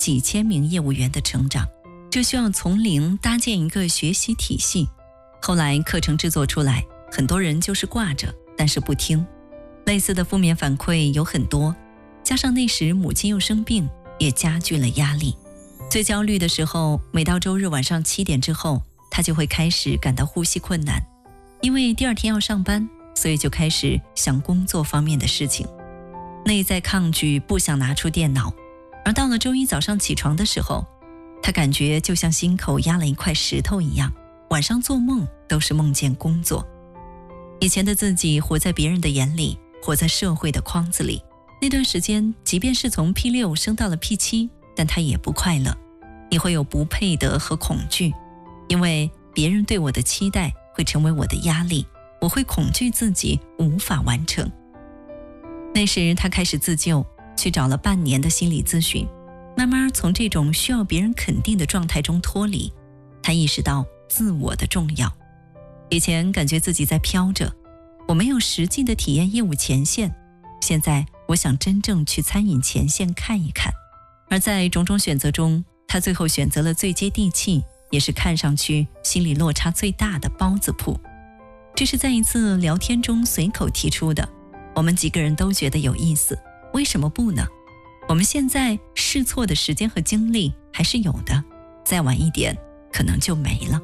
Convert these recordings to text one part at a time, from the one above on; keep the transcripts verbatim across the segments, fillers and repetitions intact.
几千名业务员的成长，这需要从零搭建一个学习体系。后来课程制作出来，很多人就是挂着，但是不听。类似的负面反馈有很多，加上那时母亲又生病，也加剧了压力。最焦虑的时候，每到周日晚上七点之后，他就会开始感到呼吸困难，因为第二天要上班，所以就开始想工作方面的事情，内在抗拒，不想拿出电脑。而到了周一早上起床的时候，他感觉就像心口压了一块石头一样，晚上做梦都是梦见工作。以前的自己活在别人的眼里，活在社会的框子里，那段时间即便是从 P 六 升到了 P 七， 但他也不快乐，也会有不配得和恐惧，因为别人对我的期待会成为我的压力，我会恐惧自己无法完成。那时他开始自救，去找了半年的心理咨询，慢慢从这种需要别人肯定的状态中脱离。他意识到自我的重要。以前感觉自己在飘着，我没有实际的体验业务前线，现在我想真正去餐饮前线看一看。而在种种选择中，他最后选择了最接地气，也是看上去心理落差最大的包子铺。这是在一次聊天中随口提出的，我们几个人都觉得有意思，为什么不呢？我们现在试错的时间和精力还是有的，再晚一点可能就没了。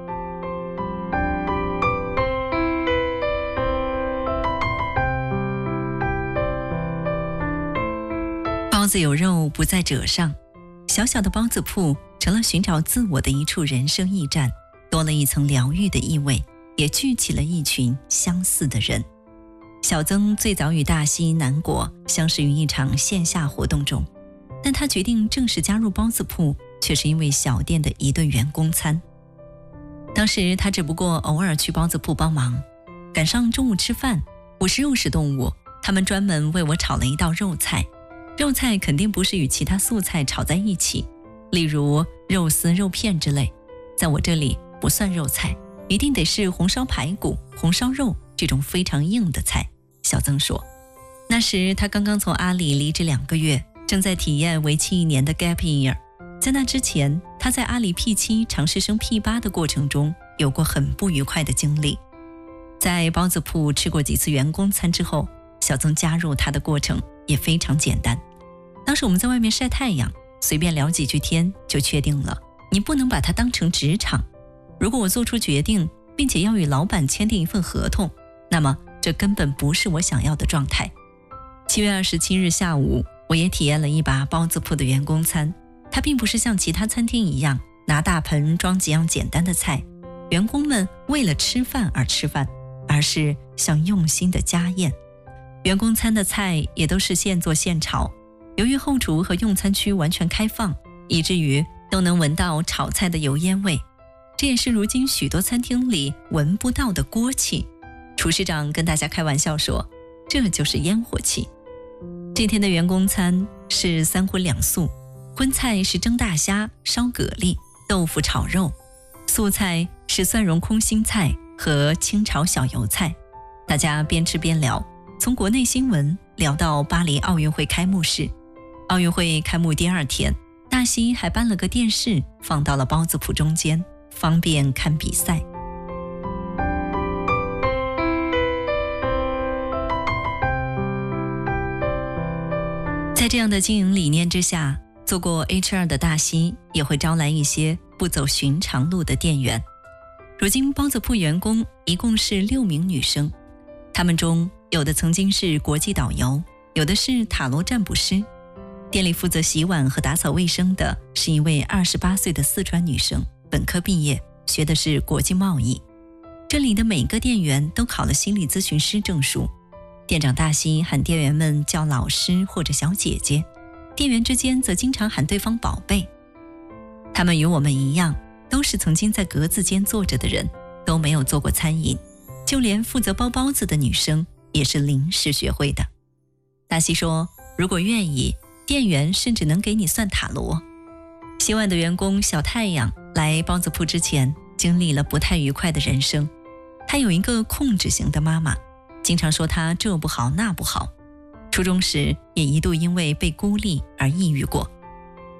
包子有肉不在褶上，小小的包子铺成了寻找自我的一处人生驿站，多了一层疗愈的意味，也聚起了一群相似的人。小曾最早与大西、南果相识于一场线下活动中，但他决定正式加入包子铺，却是因为小店的一顿员工餐。当时他只不过偶尔去包子铺帮忙，赶上中午吃饭，我是肉食动物，他们专门为我炒了一道肉菜。肉菜肯定不是与其他素菜炒在一起，例如肉丝、肉片之类，在我这里不算肉菜，一定得是红烧排骨、红烧肉这种非常硬的菜。小曾说，那时他刚刚从阿里离职两个月，正在体验为期一年的 gap year。 在那之前，他在阿里 P 七 尝试升 P 八 的过程中有过很不愉快的经历。在包子铺吃过几次员工餐之后，小曾加入他的过程也非常简单。当时我们在外面晒太阳，随便聊几句天就确定了，你不能把它当成职场。如果我做出决定，并且要与老板签订一份合同，那么这根本不是我想要的状态。七月二十七日下午，我也体验了一把包子铺的员工餐。它并不是像其他餐厅一样拿大盆装几样简单的菜，员工们为了吃饭而吃饭，而是像用心的家宴。员工餐的菜也都是现做现炒，由于后厨和用餐区完全开放，以至于都能闻到炒菜的油烟味，这也是如今许多餐厅里闻不到的锅气。厨师长跟大家开玩笑说，这就是烟火气。这天的员工餐是三荤两素，荤菜是蒸大虾、烧蛤蜊、豆腐炒肉，素菜是蒜蓉空心菜和清炒小油菜。大家边吃边聊，从国内新闻聊到巴黎奥运会开幕式。奥运会开幕第二天，大西还搬了个电视放到了包子铺中间，方便看比赛。在这样的经营理念之下，做过 H R 的大西也会招来一些不走寻常路的店员。如今包子铺员工一共是六名女生，她们中有的曾经是国际导游，有的是塔罗占卜师。店里负责洗碗和打扫卫生的是一位二十八岁的四川女生，本科毕业，学的是国际贸易。这里的每个店员都考了心理咨询师证书。店长大西喊店员们叫老师或者小姐姐，店员之间则经常喊对方宝贝。他们与我们一样，都是曾经在格子间坐着的人，都没有做过餐饮，就连负责包包子的女生也是临时学会的。大西说，如果愿意，店员甚至能给你算塔罗。洗碗的员工小太阳来包子铺之前，经历了不太愉快的人生。他有一个控制型的妈妈，经常说他这不好那不好。初中时也一度因为被孤立而抑郁过。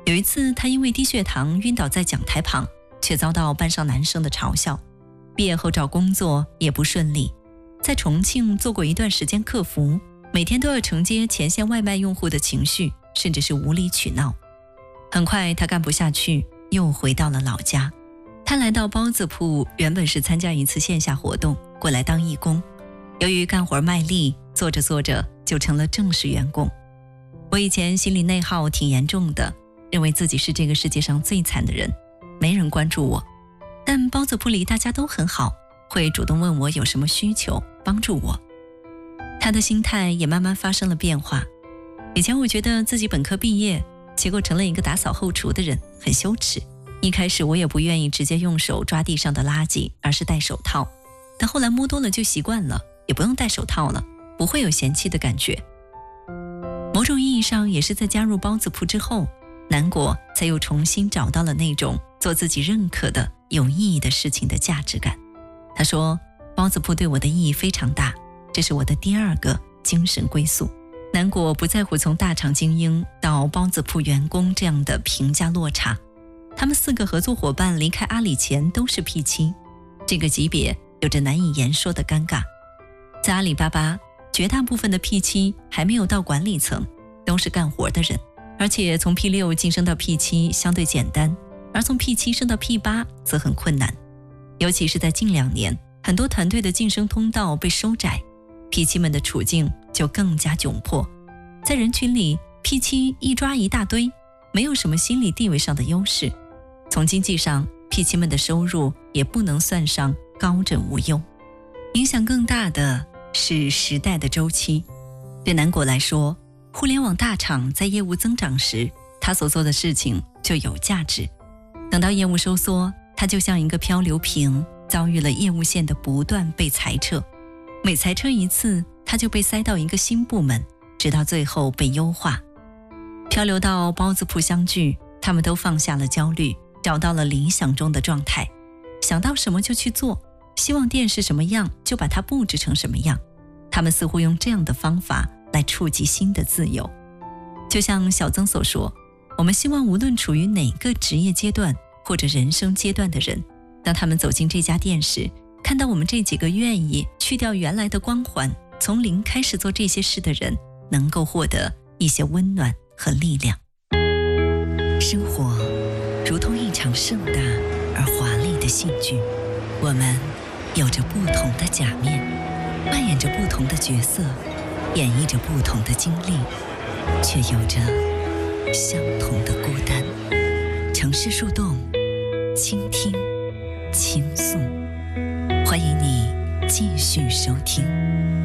有一次，他因为低血糖晕倒在讲台旁，却遭到班上男生的嘲笑。毕业后找工作也不顺利，在重庆做过一段时间客服，每天都要承接前线外卖用户的情绪，甚至是无理取闹。很快他干不下去，又回到了老家。他来到包子铺，原本是参加一次线下活动，过来当义工。由于干活卖力，做着做着就成了正式员工。我以前心理内耗挺严重的，认为自己是这个世界上最惨的人，没人关注我。但包子铺里大家都很好，会主动问我有什么需求，帮助我。他的心态也慢慢发生了变化。以前我觉得自己本科毕业，结果成了一个打扫后厨的人，很羞耻。一开始我也不愿意直接用手抓地上的垃圾，而是戴手套。但后来摸多了就习惯了，也不用戴手套了，不会有嫌弃的感觉。某种意义上也是在加入包子铺之后，南果才又重新找到了那种做自己认可的有意义的事情的价值感。他说，包子铺对我的意义非常大，这是我的第二个精神归宿。南果不在乎从大厂精英到包子铺员工这样的评价落差。他们四个合作伙伴离开阿里前都是 P 七， 这个级别有着难以言说的尴尬。在阿里巴巴，绝大部分的 P 七 还没有到管理层，都是干活的人，而且从 P 六 晋升到 P 七 相对简单，而从 P 七 升到 P 八 则很困难。尤其是在近两年，很多团队的晋升通道被收窄， P 七 们的处境就更加窘迫。在人群里， P 七 一抓一大堆，没有什么心理地位上的优势。从经济上， P 七 们的收入也不能算上高枕无忧。影响更大的是时代的周期。对南果来说，互联网大厂在业务增长时，他所做的事情就有价值。等到业务收缩，他就像一个漂流瓶，遭遇了业务线的不断被裁撤。每裁撤一次，他就被塞到一个新部门，直到最后被优化。漂流到包子铺相聚，他们都放下了焦虑，找到了理想中的状态，想到什么就去做，希望店是什么样就把它布置成什么样。他们似乎用这样的方法来触及新的自由。就像小曾所说，我们希望无论处于哪个职业阶段或者人生阶段的人，当他们走进这家店时，看到我们这几个愿意去掉原来的光环，从零开始做这些事的人，能够获得一些温暖和力量。生活如同一场盛大而华丽的戏剧，我们有着不同的假面，扮演着不同的角色，演绎着不同的经历，却有着相同的孤单。城市树洞，倾听，倾诉，欢迎你继续收听。